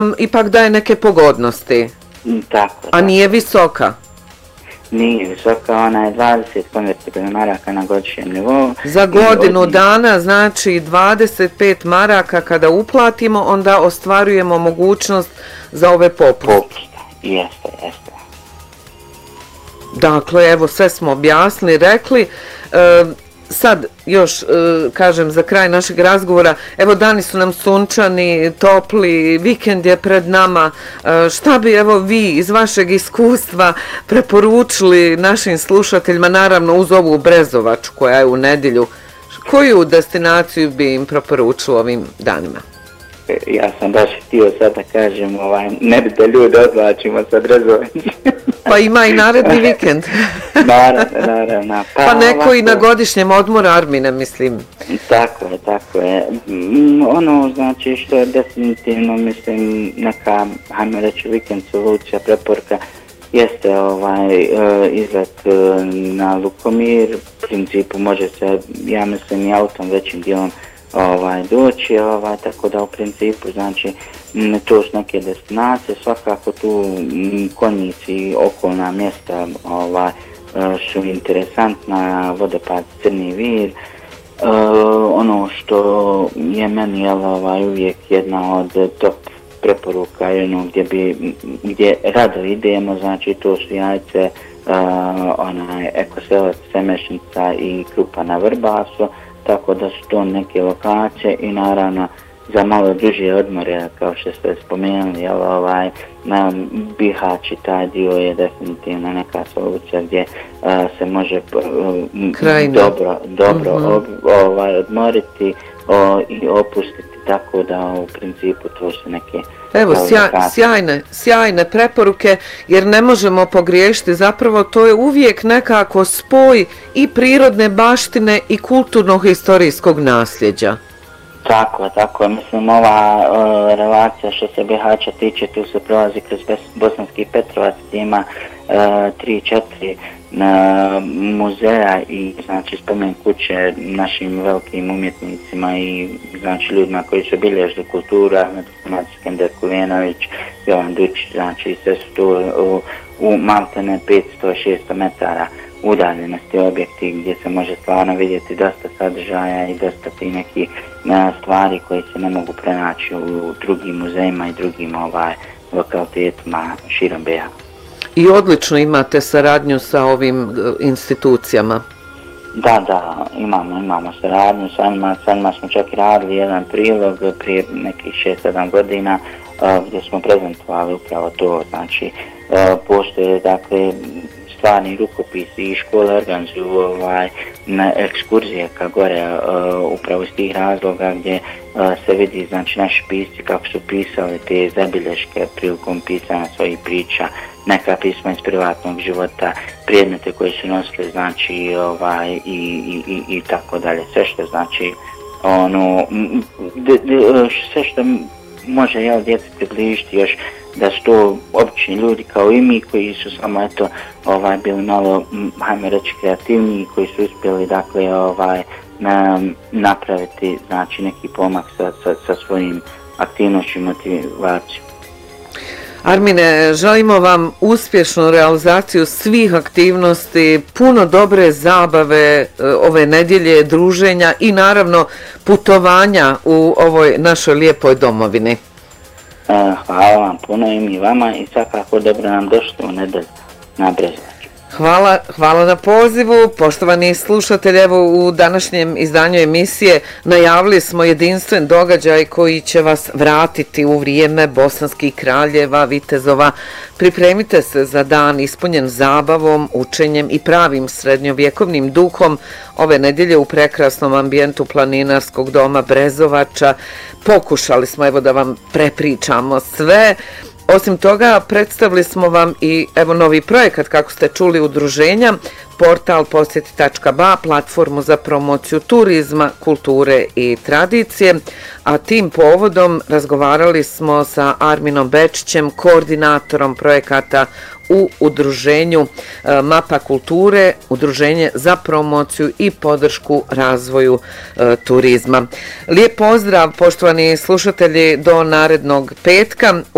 ipak daje neke pogodnosti. Tako. A nije visoka? Nije visoka, ona je 20 konvertibilnih maraka na godišnjem nivou. Za godinu dana, znači 25 maraka kada uplatimo, onda ostvarujemo mogućnost za ove popuste. Jeste. Dakle, evo sve smo objasnili, rekli. Sad još kažem za kraj našeg razgovora, evo dani su nam sunčani, topli, vikend je pred nama. Šta bi evo vi iz vašeg iskustva preporučili našim slušateljima, naravno uz ovu Brezovač koja je u nedjelju, koju destinaciju bi im preporučili ovim danima? Ja sam baš htio sad da kažem, ne bi da ljude odvlačimo sa Brezovača. Pa ima i naredni vikend. Naravno. Pa neko i na godišnjem odmoru, Armine, mislim. Tako je. Ono, znači, što je definitivno, mislim, neka, hajmo reći, vikend solucija, preporuka, jeste izlet na Lukomir. U principu može se, ja mislim, i autom većim dijelom doći, tako da u principu, znači, to su neke destinacije, svakako tu Konjici i okolna mjesta su interesantna, vodopad Crni Vir. Ono što je meni uvijek jedna od top preporuka, gdje rado idemo, znači to su Jajce, Ekoselac, Semešnica i Krupa na Vrbasu, tako da su to neke lokacije i naravno za malo duže odmore, kao što ste spomenuli, na Bihać i taj dio je definitivno neka solucija gdje se može dobro odmoriti i opustiti, tako da u principu to su neke... Evo, sjajne preporuke, jer ne možemo pogriješiti, zapravo to je uvijek nekako spoj i prirodne baštine i kulturno-historijskog nasljeđa. Tako, mislim ova relacija što se Bihaća tiče, tu se prolazi kroz Bosanski Petrovac, gdje ima 3-4 muzeja i znači spomen kuće našim velikim umjetnicima i znači ljudima koji su obilježili kulturu, Ahmed Kumac, Skender Kulenović, Jovan Dučić, znači sve su tu u maltene 500-600 metara udaljenosti objekti gdje se može stvarno vidjeti dosta sadržaja i dosta ti neki stvari koje se ne mogu pronaći u drugim muzejima i drugim lokalitetima širom BiH. I odlično imate saradnju sa ovim institucijama. Da, imamo saradnju, sa njima smo čak i radili jedan prilog prije nekih 6-7 godina gdje smo prezentovali upravo to, znači postoje dakle stvarni rukopisi i škole organizuju na ekskurzije ka gore upravo iz tih razloga gdje se vidi znači naši pisci kako su pisali te zabilješke prilikom pisanja svojih priča, neka pisma iz privatnog života, predmete koje su nosili znači i tako dalje, sve što znači sve što može djeci približiti još da su to obični ljudi kao i mi koji su samo bili malo, hajmo reći, kreativniji, koji su uspjeli dakle napraviti znači neki pomak sa svojim aktivnošću i motivacijom. Armine, želimo vam uspješnu realizaciju svih aktivnosti, puno dobre zabave ove nedjelje, druženja i naravno putovanja u ovoj našoj lijepoj domovini. Hvala vam puno i mi vama i svakako dobro nam došli u nedelju na Brezovaču. Hvala na pozivu. Poštovani slušatelji, evo u današnjem izdanju emisije najavili smo jedinstven događaj koji će vas vratiti u vrijeme bosanskih kraljeva, vitezova. Pripremite se za dan ispunjen zabavom, učenjem i pravim srednjovjekovnim duhom ove nedjelje u prekrasnom ambijentu planinarskog doma Brezovača. Pokušali smo evo da vam prepričamo sve. Osim toga, predstavili smo vam i evo novi projekat, kako ste čuli, udruženja, portal posjeti.ba, platformu za promociju turizma, kulture i tradicije, a tim povodom razgovarali smo sa Arminom Bečićem, koordinatorom projekata u udruženju Mapa kulture, udruženje za promociju i podršku razvoju turizma. Lijep pozdrav, poštovani slušatelji, do narednog petka.